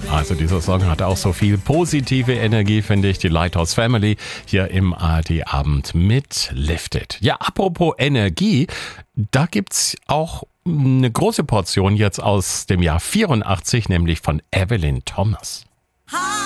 Also dieser Song hat auch so viel positive Energie, finde ich. Die Lighthouse Family hier im ARD-Abend mit Lifted. Ja, apropos Energie, da gibt's auch eine große Portion jetzt aus dem Jahr 84, nämlich von Evelyn Thomas.